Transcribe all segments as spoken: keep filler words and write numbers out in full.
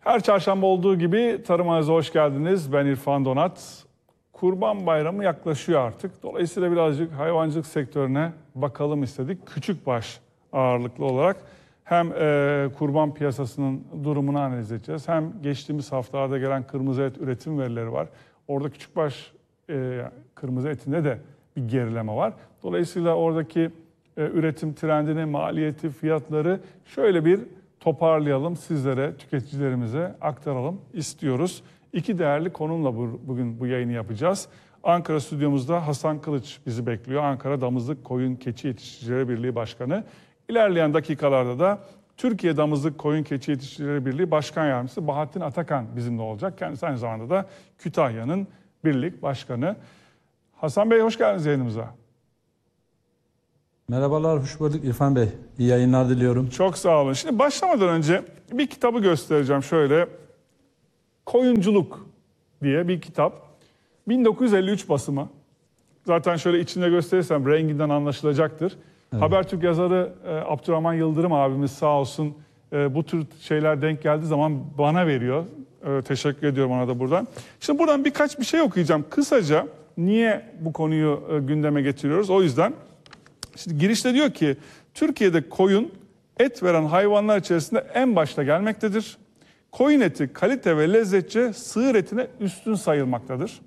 Her çarşamba olduğu gibi Tarım Analizi'ne hoş geldiniz. Ben İrfan Donat. Kurban Bayramı yaklaşıyor artık. Dolayısıyla birazcık hayvancılık sektörüne bakalım istedik. Küçükbaş ağırlıklı olarak hem e, kurban piyasasının durumunu analiz edeceğiz. Hem geçtiğimiz haftalarda gelen kırmızı et üretim verileri var. Orada küçükbaş e, kırmızı etinde de bir gerileme var. Dolayısıyla oradaki e, üretim trendini, maliyeti, fiyatları şöyle bir toparlayalım, sizlere, tüketicilerimize aktaralım istiyoruz. İki değerli konumla bu, bugün bu yayını yapacağız. Ankara stüdyomuzda Hasan Kılıç bizi bekliyor. Ankara Damızlık Koyun Keçi Yetiştiricileri Birliği Başkanı. İlerleyen dakikalarda da Türkiye Damızlık Koyun Keçi Yetiştiricileri Birliği Başkan Yardımcısı Bahattin Atakan bizimle olacak. Kendisi aynı zamanda da Kütahya'nın birlik başkanı. Hasan Bey, hoş geldiniz yayınımıza. Merhabalar, hoş bulduk İrfan Bey. İyi yayınlar diliyorum. Çok sağ olun. Şimdi başlamadan önce bir kitabı göstereceğim şöyle. Koyunculuk diye bir kitap. bin dokuz yüz elli üç basımı. Zaten şöyle içinde gösterirsem renginden anlaşılacaktır. Evet. Habertürk yazarı e, Abdurrahman Yıldırım abimiz sağ olsun e, bu tür şeyler denk geldiği zaman bana veriyor. E, teşekkür ediyorum ona da buradan. Şimdi buradan birkaç bir şey okuyacağım. Kısaca niye bu konuyu e, gündeme getiriyoruz? O yüzden şimdi girişte diyor ki Türkiye'de koyun et veren hayvanlar içerisinde en başta gelmektedir. Koyun eti kalite ve lezzetçe sığır etine üstün sayılmaktadır.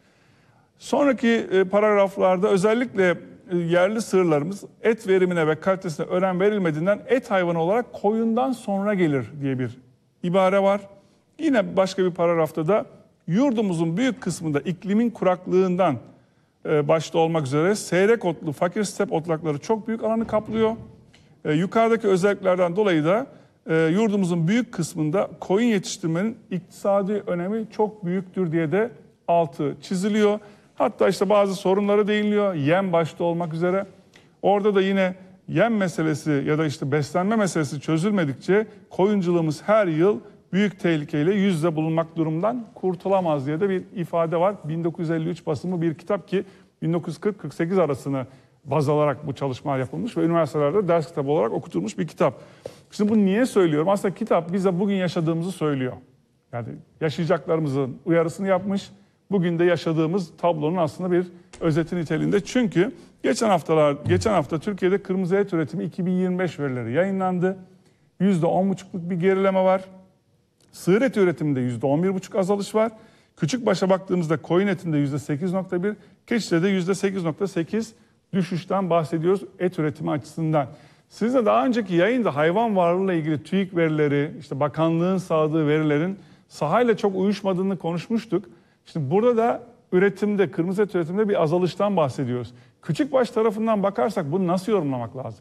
Sonraki e, paragraflarda özellikle e, yerli sığırlarımız et verimine ve kalitesine önem verilmediğinden et hayvanı olarak koyundan sonra gelir diye bir ibare var. Yine başka bir paragrafta da yurdumuzun büyük kısmında iklimin kuraklığından e, başta olmak üzere seyrek otlu fakir step otlakları çok büyük alanı kaplıyor. E, yukarıdaki özelliklerden dolayı da e, yurdumuzun büyük kısmında koyun yetiştirmenin iktisadi önemi çok büyüktür diye de altı çiziliyor. Hatta işte bazı sorunlara değiniliyor, yem başta olmak üzere. Orada da yine yem meselesi ya da işte beslenme meselesi çözülmedikçe koyunculuğumuz her yıl büyük tehlikeyle yüzde bulunmak durumundan kurtulamaz diye de bir ifade var. bin dokuz yüz elli üç basımı bir kitap ki bin dokuz yüz kırk kırk sekiz arasını baz alarak bu çalışmalar yapılmış ve üniversitelerde ders kitabı olarak okutulmuş bir kitap. Şimdi bunu niye söylüyorum? Aslında kitap bize bugün yaşadığımızı söylüyor. Yani yaşayacaklarımızın uyarısını yapmış. Bugün de yaşadığımız tablonun aslında bir özeti niteliğinde. Çünkü geçen haftalar, geçen hafta Türkiye'de kırmızı et üretimi iki bin yirmi beş verileri yayınlandı. yüzde on buçukluk bir gerileme var. Sığır eti üretiminde yüzde on bir buçuk azalış var. Küçükbaşa baktığımızda koyun etinde yüzde sekiz nokta bir, keçide de yüzde sekiz nokta sekiz düşüşten bahsediyoruz et üretimi açısından. Siz de daha önceki yayında hayvan varlığıyla ilgili TÜİK verileri, işte bakanlığın sağladığı verilerin sahayla çok uyuşmadığını konuşmuştuk. Şimdi burada da üretimde, kırmızı et üretiminde bir azalıştan bahsediyoruz. Küçükbaş tarafından bakarsak bunu nasıl yorumlamak lazım?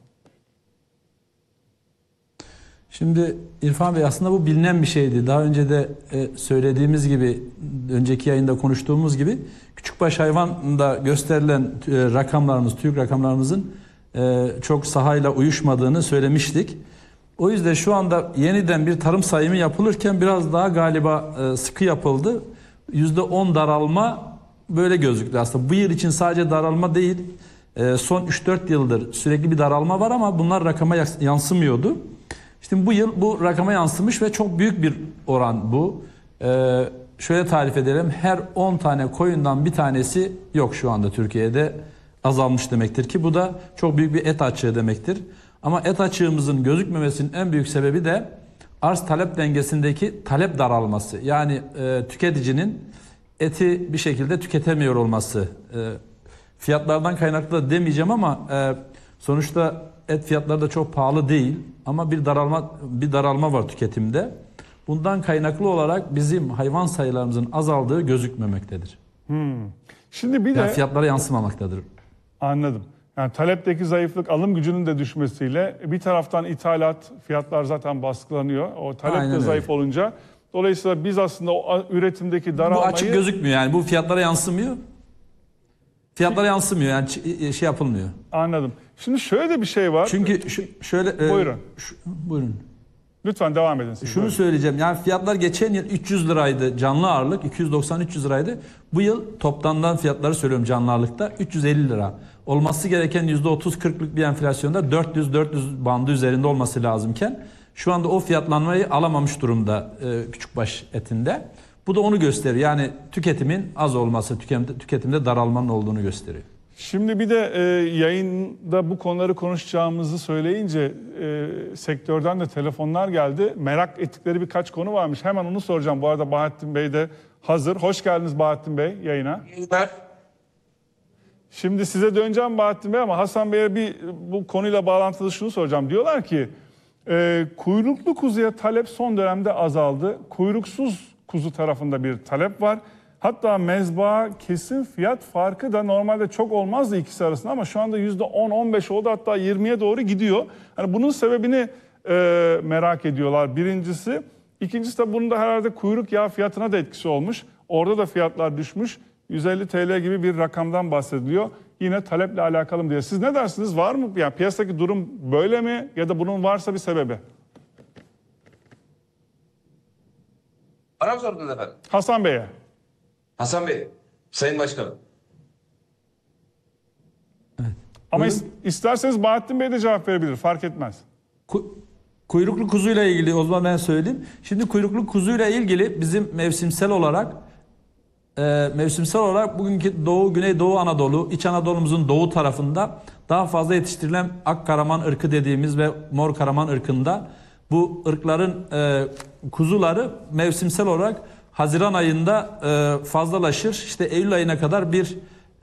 Şimdi İrfan Bey, aslında bu bilinen bir şeydi. Daha önce de e, söylediğimiz gibi, önceki yayında konuştuğumuz gibi küçükbaş hayvanda gösterilen e, rakamlarımız, TÜİK rakamlarımızın e, çok sahayla uyuşmadığını söylemiştik. O yüzden şu anda yeniden bir tarım sayımı yapılırken biraz daha galiba e, sıkı yapıldı. yüzde on daralma böyle gözüktü aslında. Bu yıl için sadece daralma değil, e, son üç dört yıldır sürekli bir daralma var ama bunlar rakama yansımıyordu. İşte bu yıl bu rakama yansımış ve çok büyük bir oran bu. Ee, şöyle tarif edelim, her on tane koyundan bir tanesi yok şu anda Türkiye'de, azalmış demektir ki bu da çok büyük bir et açığı demektir. Ama et açığımızın gözükmemesinin en büyük sebebi de arz talep dengesindeki talep daralması. Yani e, tüketicinin eti bir şekilde tüketemiyor olması. E, fiyatlardan kaynaklı da demeyeceğim ama e, sonuçta et fiyatları da çok pahalı değil ama bir daralma bir daralma var tüketimde. Bundan kaynaklı olarak bizim hayvan sayılarımızın azaldığı gözükmemektedir. Hmm. Şimdi bir yani de fiyatlara yansımamaktadır. Anladım. Yani talepteki zayıflık, alım gücünün de düşmesiyle bir taraftan ithalat, fiyatlar zaten baskılanıyor. O talep Aynen de zayıf öyle. olunca. Dolayısıyla biz aslında o üretimdeki daralmayı... Bu açık gözükmüyor yani, bu fiyatlara yansımıyor. Fiyatlara yansımıyor yani, şey yapılmıyor. Anladım. Şimdi şöyle de bir şey var. Çünkü şu, şöyle... Buyurun. E, şu, buyurun. Lütfen devam edin siz. Şunu buyurun. söyleyeceğim. Yani fiyatlar geçen yıl üç yüz liraydı. Canlı ağırlık iki yüz doksan üç yüz liraydı. Bu yıl toplamdan fiyatları söylüyorum, canlı ağırlıkta üç yüz elli lira. Olması gereken yüzde otuz kırklık bir enflasyonda dört yüz dört yüz bandı üzerinde olması lazımken şu anda o fiyatlanmayı alamamış durumda e, küçükbaş etinde. Bu da onu gösteriyor. Yani tüketimin az olması, tüketimde, tüketimde daralmanın olduğunu gösteriyor. Şimdi bir de e, yayında bu konuları konuşacağımızı söyleyince e, sektörden de telefonlar geldi. Merak ettikleri birkaç konu varmış. Hemen onu soracağım. Bu arada Bahattin Bey de hazır. Hoş geldiniz Bahattin Bey yayına. Günler. Şimdi size döneceğim Bahattin Bey ama Hasan Bey'e bir bu konuyla bağlantılı şunu soracağım. Diyorlar ki e, kuyruklu kuzuya talep son dönemde azaldı. Kuyruksuz kuzu tarafında bir talep var. Hatta mezba kesim fiyat farkı da normalde çok olmazdı ikisi arasında ama şu anda yüzde on on beş oldu, hatta yirmiye doğru gidiyor. Hani bunun sebebini e, merak ediyorlar birincisi. İkincisi de bunun da herhalde kuyruk yağı fiyatına da etkisi olmuş. Orada da fiyatlar düşmüş. yüz elli TL gibi bir rakamdan bahsediliyor. Yine taleple alakalı mı diye. Siz ne dersiniz? Var mı? Yani piyasadaki durum böyle mi? Ya da bunun varsa bir sebebi? Bana mı sordunuz efendim? Hasan Bey'e. Hasan Bey, Sayın Başkanım. Ama is- isterseniz Bahattin Bey de cevap verebilir. Fark etmez. Ku- Kuyruklu kuzuyla ilgili o zaman ben söyleyeyim. Şimdi kuyruklu kuzuyla ilgili bizim mevsimsel olarak e, mevsimsel olarak bugünkü Doğu, Güneydoğu Anadolu, İç Anadolu'muzun doğu tarafında daha fazla yetiştirilen Akkaraman ırkı dediğimiz ve Mor Karaman ırkında bu ırkların e, kuzuları mevsimsel olarak Haziran ayında e, fazlalaşır. İşte Eylül ayına kadar bir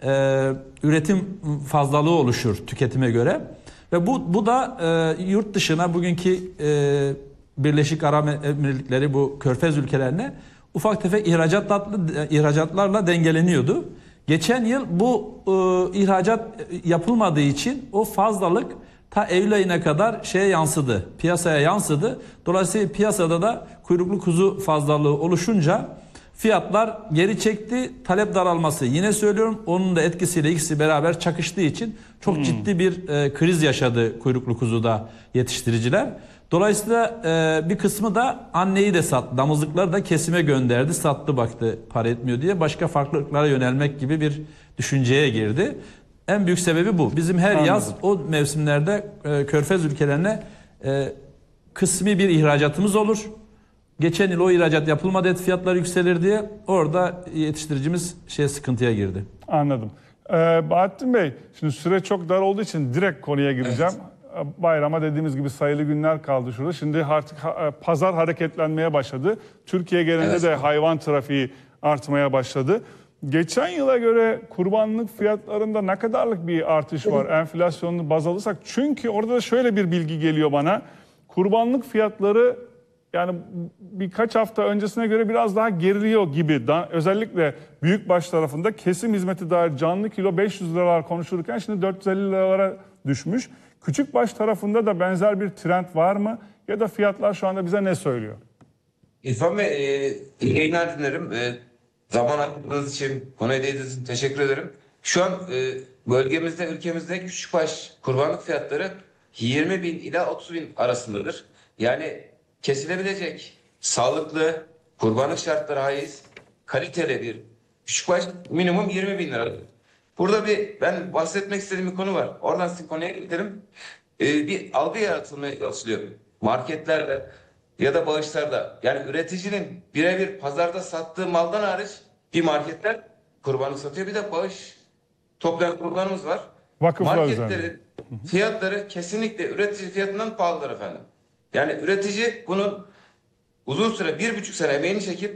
e, üretim fazlalığı oluşur tüketime göre. Ve bu bu da e, yurt dışına, bugünkü e, Birleşik Arap Emirlikleri, bu Körfez ülkelerine ufak tefek ihracatlarla, ihracatlarla dengeleniyordu. Geçen yıl bu e, ihracat yapılmadığı için o fazlalık ta Eylül ayına kadar şeye yansıdı, piyasaya yansıdı. Dolayısıyla piyasada da kuyruklu kuzu fazlalığı oluşunca fiyatlar geri çekti, talep daralması. Yine söylüyorum, onun da etkisiyle ikisi beraber çakıştığı için çok hmm. ciddi bir e, kriz yaşadı kuyruklu kuzuda yetiştiriciler. Dolayısıyla e, bir kısmı da anneyi de sattı, damızlıkları da kesime gönderdi, sattı, baktı para etmiyor diye başka farklı ırklara yönelmek gibi bir düşünceye girdi. En büyük sebebi bu. Bizim her Anladım. yaz o mevsimlerde e, Körfez ülkelerine e, kısmi bir ihracatımız olur. Geçen yıl o ihracat yapılmadı, et fiyatları yükselir diye orada yetiştiricimiz şey sıkıntıya girdi. Anladım. Ee, Bahattin Bey, şimdi süre çok dar olduğu için direkt konuya gireceğim. Evet. Bayrama dediğimiz gibi sayılı günler kaldı şurada. Şimdi artık pazar hareketlenmeye başladı. Türkiye genelinde evet. de hayvan trafiği artmaya başladı. Geçen yıla göre kurbanlık fiyatlarında ne kadarlık bir artış var enflasyonunu baz alırsak? Çünkü orada da şöyle bir bilgi geliyor bana. Kurbanlık fiyatları yani birkaç hafta öncesine göre biraz daha geriliyor gibi. Da, özellikle büyükbaş tarafında kesim hizmeti dair canlı kilo beş yüz liralar konuşulurken şimdi dört yüz elli liralara düşmüş. Küçükbaş tarafında da benzer bir trend var mı? Ya da fiyatlar şu anda bize ne söylüyor? İrfan Bey, e, iyi yayınlar dilerim. E, zaman ayırdığınız için, konuya değdiğiniz için teşekkür ederim. Şu an e, bölgemizde, ülkemizde küçükbaş kurbanlık fiyatları yirmi bin ila otuz bin arasındadır. Yani kesilebilecek, sağlıklı, kurbanlık şartlara haiz, kaliteli bir küçükbaş minimum yirmi bin lira. Burada bir ben bahsetmek istediğim bir konu var. Oradan sizin konuya gidelim. Ee, bir algı yaratılmaya çalışılıyor. Marketlerde ya da bağışlarda. Yani üreticinin birebir pazarda sattığı maldan hariç bir marketler kurbanlık satıyor. Bir de bağış toplayan kurbanımız var. Vakıflar Marketlerin üzerinde. fiyatları kesinlikle üretici fiyatından pahalıdır efendim. Yani üretici bunun uzun süre bir buçuk sene emeğini çekip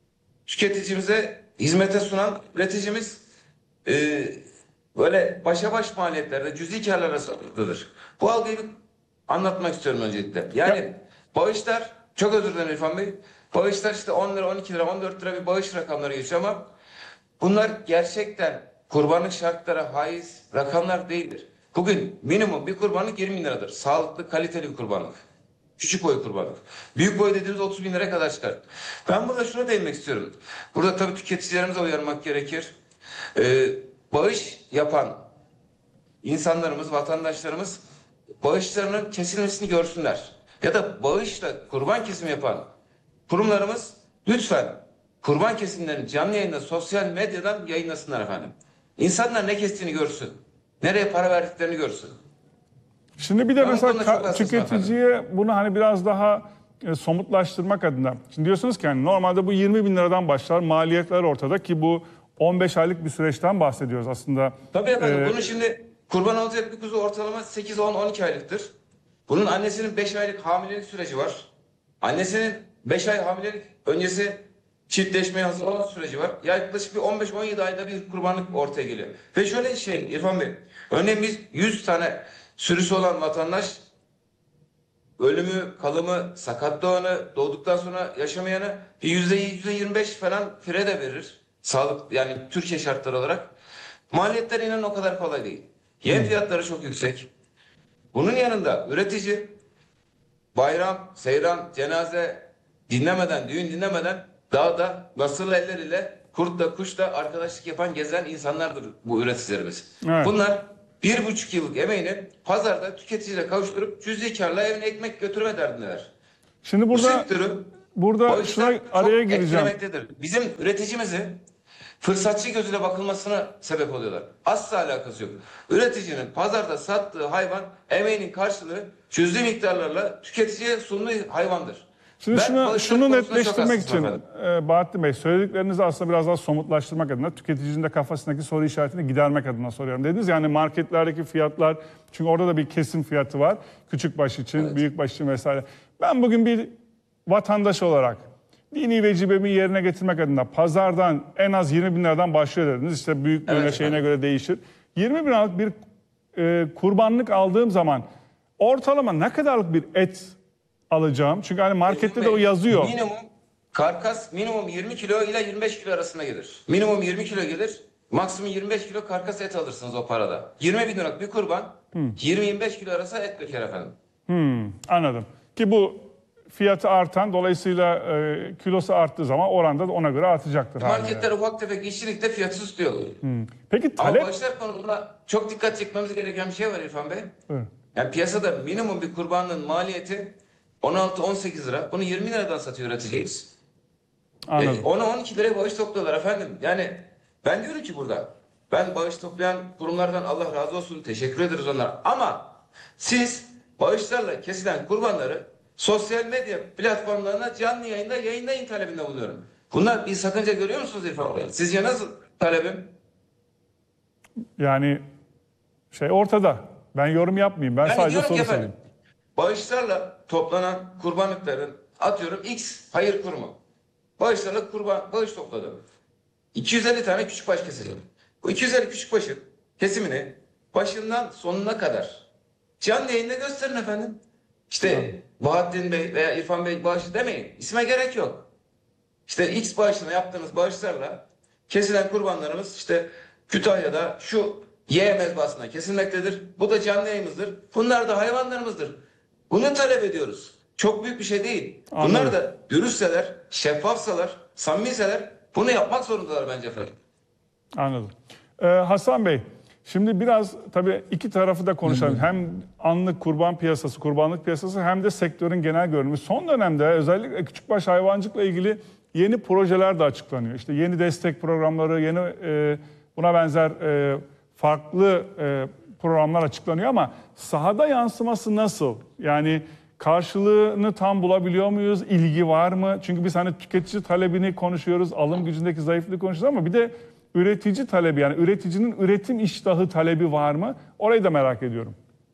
tüketicimize hizmete sunan üreticimiz e, böyle başa baş maliyetlerde cüzi karlara satılıdır. Bu algıyı anlatmak istiyorum öncelikle. Yani bağışlar, çok özür dilerim İrfan Bey, bağışlar işte on lira, on iki lira, on dört lira bir bağış rakamları geçiyor ama bunlar gerçekten kurbanlık şartlara haiz rakamlar değildir. Bugün minimum bir kurbanlık yirmi bin liradır. Sağlıklı, kaliteli bir kurbanlık. Küçük boy kurbanlık. Büyük boy dediğimiz otuz bin liraya kadar çıkar. Ben burada şuna değinmek istiyorum. Burada tabii tüketicilerimize uyarmak gerekir. Ee, bağış yapan insanlarımız, vatandaşlarımız bağışlarının kesilmesini görsünler. Ya da bağışla kurban kesimi yapan kurumlarımız lütfen kurban kesimlerini canlı yayında, sosyal medyadan yayınlasınlar efendim. İnsanlar ne kestiğini görsün. Nereye para verdiklerini görsün. Şimdi bir de Ben o mesela konuda çok ka- hassasım tüketiciye bunu hani biraz daha e, somutlaştırmak adına. Şimdi diyorsunuz ki yani normalde bu yirmi bin liradan başlar, maliyetler ortada ki bu on beş aylık bir süreçten bahsediyoruz aslında. Tabii efendim. Ee, Bunu şimdi kurban olacak bir kuzu ortalama sekiz on on iki aylıktır. Bunun annesinin beş aylık hamilelik süreci var. Annesinin beş ay hamilelik öncesi çiftleşmeye hazırlanma süreci var. Yaklaşık bir on beş on yedi ayda bir kurbanlık ortaya geliyor. Ve şöyle şey İrfan Bey. Örneğin biz yüz tane sürüsü olan vatandaş ölümü, kalımı, sakatlığını, doğduktan sonra yaşamayanı bir yüzde yüzde yirmi beş falan fire de verir. Sağlık yani Türkiye şartları olarak. Maliyetler inanın o kadar kolay değil. Yem fiyatları çok yüksek. Bunun yanında üretici bayram, seyran, cenaze dinlemeden, düğün dinlemeden dağda nasıl elleriyle kurtla kuşla arkadaşlık yapan gezen insanlardır bu üreticilerimiz. Evet. Bunlar bir buçuk yıllık emeğini pazarda tüketiciyle kavuşturup cüzi karla evine ekmek götürme derdindeler. Şimdi Bu burada sektörü burada o şuna işler araya çok gireceğim. etkilemektedir. Bizim üreticimizi fırsatçı gözüyle bakılmasına sebep oluyorlar. Asla alakası yok. Üreticinin pazarda sattığı hayvan emeğinin karşılığı cüzi miktarlarla tüketiciye sunduğu hayvandır. Şimdi Ben şunu, balıkçılık şunu konusunda netleştirmek çok hassasım için efendim. e, Bahattin Bey söylediklerinizi aslında biraz daha somutlaştırmak adına tüketicinin de kafasındaki soru işaretini gidermek adına soruyorum. Dediniz yani marketlerdeki fiyatlar çünkü orada da bir kesim fiyatı var. Küçük baş için, Evet. büyük baş için vesaire. Ben bugün bir vatandaş olarak dini vecibemi yerine getirmek adına pazardan en az yirmi bin liradan başlıyor dediniz. İşte büyüklüğüne Evet şeyine efendim. göre değişir. yirmi bin liralık bir e, kurbanlık aldığım zaman ortalama ne kadarlık bir et alacağım? Çünkü hani markette de o yazıyor. Minimum karkas minimum yirmi kilo ile yirmi beş kilo arasında gelir. Minimum yirmi kilo gelir. Maksimum yirmi beş kilo karkas et alırsınız o parada. yirmi bin liralık bir kurban yirmi yirmi beş kilo arası et döker efendim. Hmm, anladım. Ki bu fiyatı artan dolayısıyla e, kilosu arttığı zaman oranda da ona göre artacaktır. haliyle. Marketler ufak tefek işçilikte fiyatı tutuyor. Peki Ama talep... bağışlar konusunda çok dikkat çekmemiz gereken bir şey var İrfan Bey. Buyurun. Yani piyasada minimum bir kurbanın maliyeti on altı on sekiz lira. Bunu yirmi liradan satıyor üreticiyiz. Anladım. E, ona on iki liraya bağış topluyorlar efendim. Yani ben diyorum ki burada ben bağış toplayan kurumlardan Allah razı olsun teşekkür ederiz onlara. Ama siz bağışlarla kesilen kurbanları sosyal medya platformlarına canlı yayında yayınlayın talebinde bulunuyorum. Bunlar bir sakınca görüyor musunuz İrfan Bey? Sizce nasıl talebim? Yani şey ortada. Ben yorum yapmayayım. Ben Yani sadece diyorum soru ki sorayım. efendim, bağışlarla toplanan kurbanlıkların atıyorum X hayır kurumu. Bağışlarla kurban, bağış topladı. iki yüz elli tane küçük baş kesildi. Bu iki yüz elli küçük başın kesimini başından sonuna kadar canlı yayında gösterin efendim. İşte Bahattin Bey veya İrfan Bey bağışı demeyin. İsme gerek yok. İşte X bağışına yaptığınız bağışlarla kesilen kurbanlarımız işte Kütahya'da şu Y mezbahasına kesilmektedir. Bu da canlı yayımızdır. Bunlar da hayvanlarımızdır. Bunu talep ediyoruz. Çok büyük bir şey değil. Anladım. Bunlar da dürüstseler, şeffafsalar, samimiseler bunu yapmak zorundalar bence efendim. Anladım. Ee, Hasan Bey, şimdi biraz tabii iki tarafı da konuşalım. Hem anlık kurban piyasası, kurbanlık piyasası hem de sektörün genel görünümü. Son dönemde özellikle küçükbaş hayvancılıkla ilgili yeni projeler de açıklanıyor. İşte yeni destek programları, yeni e, buna benzer e, farklı e, programlar açıklanıyor ama sahada yansıması nasıl? Yani karşılığını tam bulabiliyor muyuz? İlgi var mı? Çünkü biz hani tüketici talebini konuşuyoruz, alım gücündeki zayıflığı konuşuyoruz ama bir de üretici talebi yani üreticinin üretim iştahı talebi var mı? Orayı da merak ediyorum.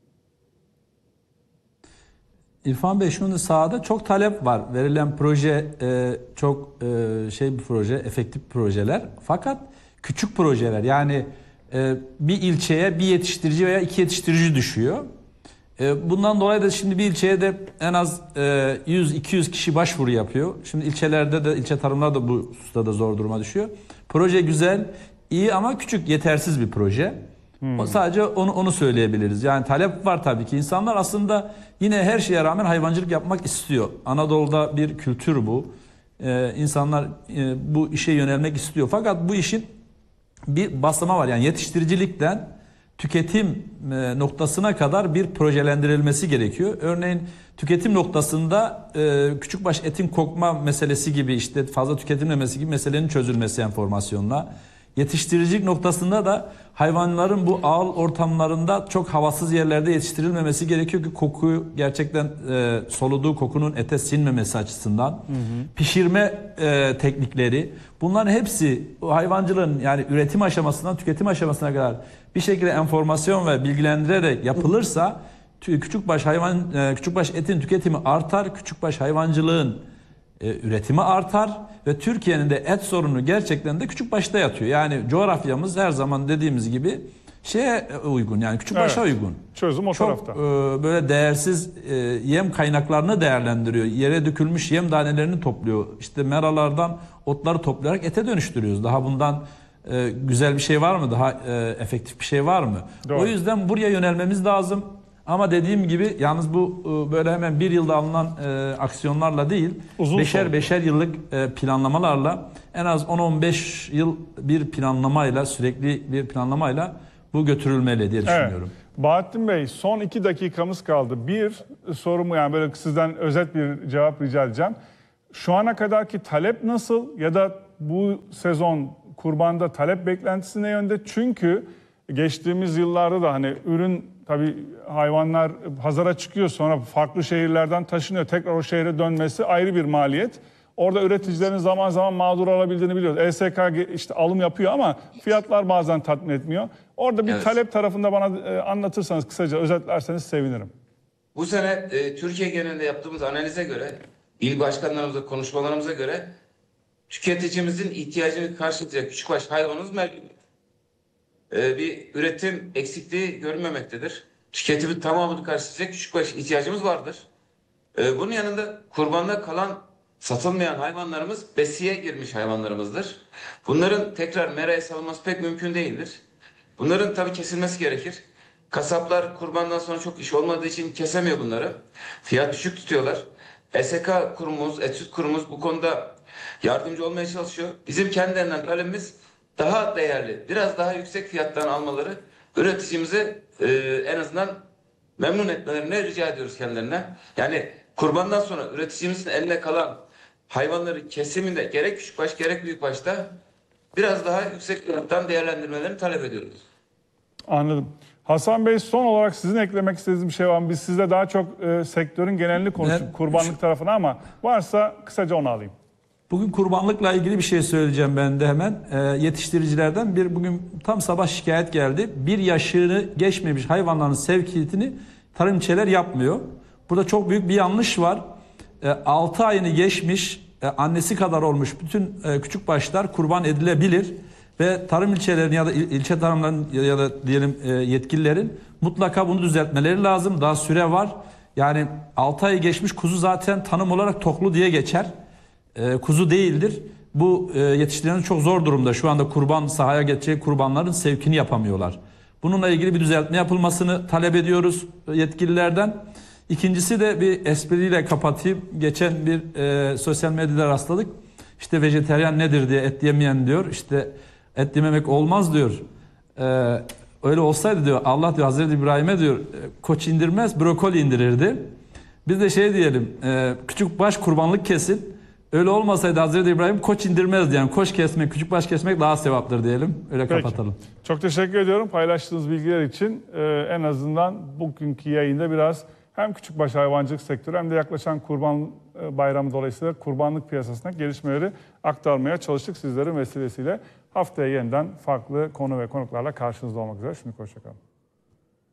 İrfan Bey şunu sahada çok talep var. Verilen proje e, çok e, şey bir proje, efektif projeler. Fakat küçük projeler yani e, bir ilçeye bir yetiştirici veya iki yetiştirici düşüyor. E, bundan dolayı da şimdi bir ilçeye de en az e, yüz iki yüz kişi başvuru yapıyor. Şimdi ilçelerde de ilçe tarımlar da bu hususta da zor duruma düşüyor. Proje güzel, iyi ama küçük, yetersiz bir proje. Hmm. O sadece onu onu söyleyebiliriz. Yani talep var tabii ki. İnsanlar aslında yine her şeye rağmen hayvancılık yapmak istiyor. Anadolu'da bir kültür bu. Ee, insanlar e, bu işe yönelmek istiyor. Fakat bu işin bir basamağı var. Yani yetiştiricilikten tüketim e, noktasına kadar bir projelendirilmesi gerekiyor. Örneğin tüketim noktasında e, küçükbaş etin kokma meselesi gibi işte fazla tüketilmemesi gibi meselenin çözülmesi enformasyonla. Yetiştiricilik noktasında da hayvanların bu ağıl ortamlarında çok havasız yerlerde yetiştirilmemesi gerekiyor ki kokuyu gerçekten e, soluduğu kokunun ete sinmemesi açısından. Hı hı. Pişirme e, teknikleri, bunların hepsi hayvancılığın yani üretim aşamasından tüketim aşamasına kadar bir şekilde enformasyon ve bilgilendirerek yapılırsa küçükbaş hayvan e, küçükbaş etin tüketimi artar, küçükbaş hayvancılığın e, üretimi artar ve Türkiye'nin de et sorunu gerçekten de küçükbaşta yatıyor. Yani coğrafyamız her zaman dediğimiz gibi şeye uygun, yani küçükbaşa Evet, uygun. çözüm o Çok tarafta. e, böyle değersiz e, yem kaynaklarını değerlendiriyor. Yere dökülmüş yem tanelerini topluyor. İşte meralardan otları toplayarak ete dönüştürüyoruz. Daha bundan e, güzel bir şey var mı? Daha e, efektif bir şey var mı? Doğru. O yüzden buraya yönelmemiz lazım. Ama dediğim gibi yalnız bu e, böyle hemen bir yılda alınan e, aksiyonlarla değil, Uzun beşer soluklu. beşer yıllık e, planlamalarla, en az on on beş yıl bir planlamayla, sürekli bir planlamayla bu götürülmeli diye düşünüyorum. Evet. Bahattin Bey, son iki dakikamız kaldı. Bir sorumu, yani böyle sizden özet bir cevap rica edeceğim. Şu ana kadarki talep nasıl, ya da bu sezon kurbanda talep beklentisi ne yönde? Çünkü geçtiğimiz yıllarda da hani ürün, tabii hayvanlar pazara çıkıyor, sonra farklı şehirlerden taşınıyor. Tekrar o şehre dönmesi ayrı bir maliyet. Orada üreticilerin zaman zaman mağdur olabildiğini biliyoruz. E S K işte alım yapıyor ama fiyatlar bazen tatmin etmiyor. Orada bir Evet. talep tarafında bana e, anlatırsanız, kısaca özetlerseniz sevinirim. Bu sene e, Türkiye genelinde yaptığımız analize göre, il başkanlarımızla konuşmalarımıza göre tüketicimizin ihtiyacını karşılayacak küçükbaş hayvanımız mevcut. E, bir üretim eksikliği görünmemektedir. Tüketimin tamamını karşılayacak küçükbaş ihtiyacımız vardır. E, bunun yanında kurbanda kalan satılmayan hayvanlarımız besiye girmiş hayvanlarımızdır. Bunların tekrar meraya salınması pek mümkün değildir. Bunların tabii kesilmesi gerekir. Kasaplar kurbandan sonra çok iş olmadığı için kesemiyor bunları. Fiyat düşük tutuyorlar. S K kurumumuz, Etüt kurumumuz bu konuda yardımcı olmaya çalışıyor. Bizim kendilerinden talebimiz daha değerli, biraz daha yüksek fiyattan almaları, üreticimize e, en azından memnun etmelerini rica ediyoruz kendilerine. Yani kurbandan sonra üreticimizin eline kalan hayvanları kesiminde gerek küçükbaş gerek büyükbaşta biraz daha yüksek fiyattan değerlendirmelerini talep ediyoruz. Anladım. Hasan Bey, son olarak sizin eklemek istediğiniz bir şey var mı? Biz sizle daha çok e, sektörün genelini konuştuk, Ben- kurbanlık tarafına, ama varsa kısaca onu alayım. Bugün kurbanlıkla ilgili bir şey söyleyeceğim ben de hemen. Ee, yetiştiricilerden bir bugün tam sabah şikayet geldi. Bir yaşını geçmemiş hayvanların sevkiyetini tarım ilçeler yapmıyor. Burada çok büyük bir yanlış var. Ee, altı ayını geçmiş, e, annesi kadar olmuş bütün e, küçük başlar kurban edilebilir. Ve tarım ilçelerin ya da il, ilçe tarımların ya, ya da diyelim e, yetkililerin mutlaka bunu düzeltmeleri lazım. Daha süre var. Yani altı ayı geçmiş kuzu zaten tanım olarak toklu diye geçer. E, kuzu değildir. Bu e, yetiştirilen çok zor durumda. Şu anda kurban sahaya geçecek kurbanların sevkini yapamıyorlar. Bununla ilgili bir düzeltme yapılmasını talep ediyoruz yetkililerden. İkincisi de bir espriyle kapatayım. Geçen bir e, sosyal medyada rastladık. İşte vejeteryan nedir diye, et yemeyen diyor. İşte et yememek olmaz diyor. E, öyle olsaydı diyor, Allah diyor Hazreti İbrahim'e diyor koç indirmez brokoli indirirdi. Biz de şey diyelim, e, küçük baş kurbanlık kesin. Öyle olmasaydı Hazreti İbrahim koç indirmezdi. Yani koç kesmek, küçük baş kesmek daha sevaptır diyelim. Öyle Peki. kapatalım. Çok teşekkür ediyorum paylaştığınız bilgiler için. Ee, en azından bugünkü yayında biraz hem küçükbaş hayvancılık sektörü hem de yaklaşan Kurban Bayramı dolayısıyla kurbanlık piyasasına gelişmeleri aktarmaya çalıştık sizlerin vesilesiyle. Haftaya yeniden farklı konu ve konuklarla karşınızda olmak üzere. Şimdi hoşça kalın.